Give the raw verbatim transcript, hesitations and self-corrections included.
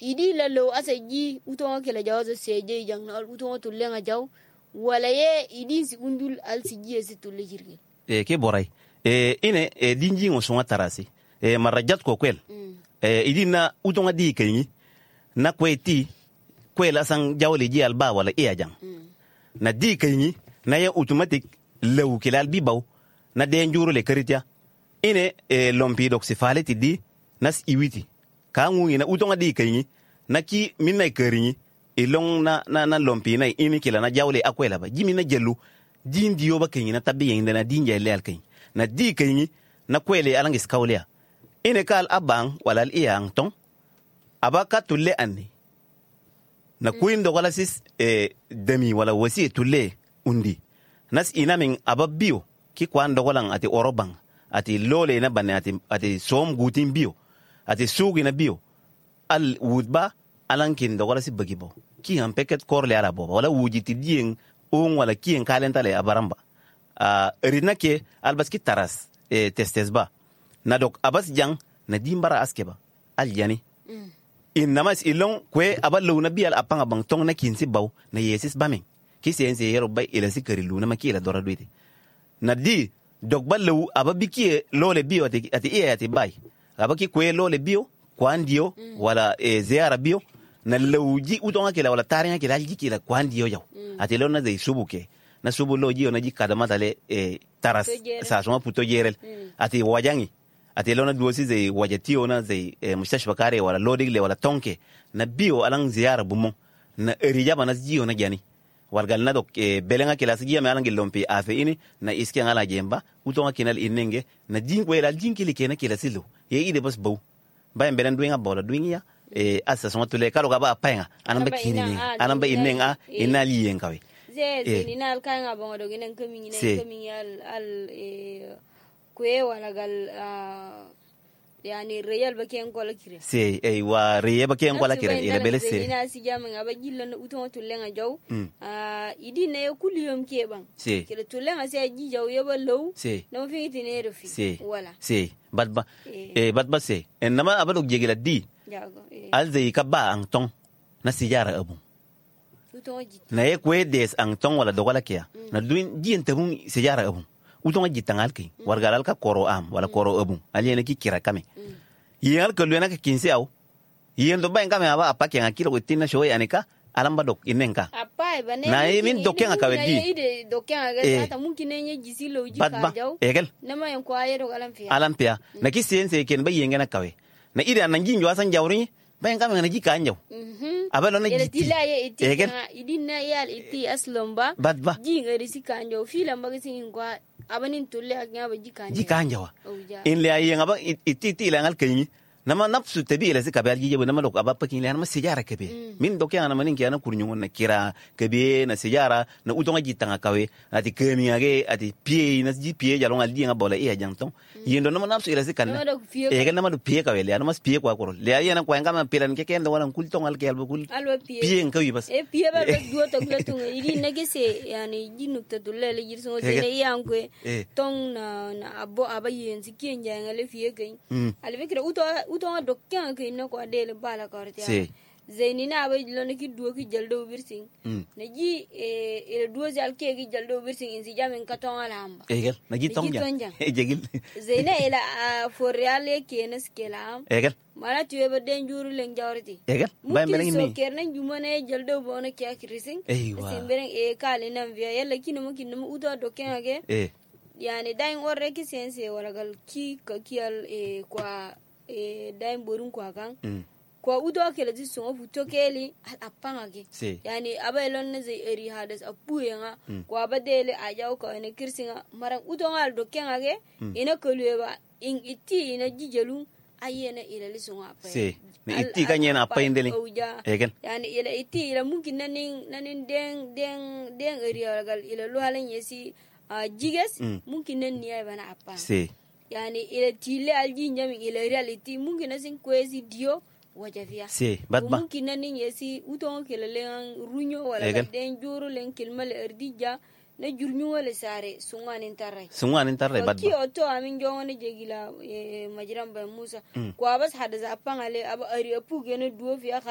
idi lalo asaji utonga kela jawazo seje jang na utonga tulenga jaw wala ye idi si undul al siji si tulle jirge e ke boray e ine e dinji ngo songa tarasi e marajat ko kwel mm. e idi na utonga di kayni na kweti kwela sang jawle ji alba wala iya jang mm. na di kayni na ya automatic law kilal bi baw na de njuru le karitia ine e lompi dok sifaleti di nas iwiti ka ngi na utonga di kayni na ki minna karini ilong na na na lompi na ini kila na jawle akwela ba jimi na jelu din diyo ba kayni na tabi yin na din jelle al kayni na di kayni na kwele alangi skawlia ine kal abang wala al iyang tong abaka tulle anni na kuin do wala sis e demi wala wasi tulle undi nas ina min ababio ki kwando wala ati orobang ati lole na banne ati ati som gutin bio ati sugi na bio al wudba alankin do wala si bagibo ki han peket korle ala bo wala wujiti dien on wala ki en kalentale abaramba a uh, rinake albaski taras e testesba na dok abas jang na dimbara askeba al yani mm. innamas ilong kwe aballo na bial apanga bang tong na kinsi baw na yesis bamin ki sense yero bay ila sikari lu na makila dora duite na di dok ballo ababiki lole bio ati ati iya ati bay abaki kwe lole bio kwandio mm. wala e ziara bio na lawji utonga kila wala tarinya kila jiki la kwandio yaw mm. ati lona zai subuke na subu loji ona jika da matale e taras sa soma puto jerel mm. ati wajangi ati lona duosi zai wajati ona zai e, mustashfa kare wala lodig le wala tonke na bio alang ziara bumo na rijaba na jiyo na jani wargal na dok e, belenga kila sigia me alang lompi afe ini na iski ngala jemba utonga kinal inenge na jingwe la jinkili kena kila silo ye ide bas bau bayan beren duinga bola duinga e asa songa tule kalo ga ba painga anamba kinini anamba inenga inali yenkawe ze ze ni nal kanga bongo do ginen kami ni kami al al e kwe wala gal yani real ba ken kola kire se e wa real ba ken kola kire ila bele se ina si jama ngaba jilla no uton tulenga jaw ah idi ne kuliyom ke ban kire tulenga se ji jaw yeba low no fi tine refi wala se badba e badba se enama abado jegila di alzai kabba ang tong na sijara abu na ye kwe des ang tong wala dogala kia na duin jien tabung sijara abu utonga jitangal ki wargalal ka koro am wala koro abu aliena ki kira kame yen ka luena ka kinse aw yen do bain kame aba apa kenga kilo tina shoy anika alamba dok inenka apa bane na min dokenga ka wedi ide dokenga ga ta mungkin ne jisilo jika jaw egel na ma yan kwaye do alampia alampia na ki sense ken bayen na kawe na ide nan jinjo asan jawri bain kame na jika anjaw mhm abalo na jiti egel idina yal iti aslomba badba jinga risika anjaw filam bagasin kwa abanin tulle aknya ba jikanja jikanja in le ayen aba ititi la ngal kayni nama nafsu tabi ila zika bal jibe nama lok aba pakin le nama sijara kebe mm. min doke ana manin ke ana kurnyu na kira kebe na sijara na utonga jitanga kawe ati kemi age ati pie na ji pie jalong al dinga bola iya jangtong mm. yendo nama nafsu ila zika na e ga nama do pie kawe le nama pie kwa koro le ayen kwa ngama pilan ke ken do wala kultong al kel bukul pie ngawi bas e pie ba do to glatung idi nagese yani jinukta dulle le jirso jene yankwe tong na na abo abayen sikienya ngale fie gain alvekira uto uto dokkan ke no ko adele bala ko rtia zeni na ba lon ki duo ki jaldo birsing na ji e e duo jal ke ki jaldo birsing in si jamen ka ton alamba egel na ji ton ja egel zena ila for reale ke nes kelam egel mala tuwe ba den juru len jawrti egel ba mbere ngi so kernan jumane jaldo bona ke akrising simberen e kale nan via yalla kinu mo kinu uto dokkan age e yani dain orre ki sense wala gal ki ka kial e kwa e daim borun kwa kan mm. kwa udo kele ji so futo keli apanga ke yani abaylon ne zai eri hadas apuyenga mm. kwa badele ajaw ko ne kirsinga maran udo ngal do kenga ke mm. ina koleba in iti ina jijelu ayena ila lisonga apa se ne iti kanyena apa indeli egen yani ila iti ila mungkin nanin nanin den den den eri gal ila lo halen yesi uh, jiges mm. mungkin nan niya bana apa se yani ila tile alji nyami ila reality mungkin nasin kwezi dio wajafia si badba mungkin nanin yesi utongo kelelen runyo wala den juru len kilmale erdija na jurnyu wala sare sunganin tarray sunganin tarray badba ki oto amin jongone jegila e majiram ba musa mm. kwa bas hada za pangale aba ari apu gene duo fiya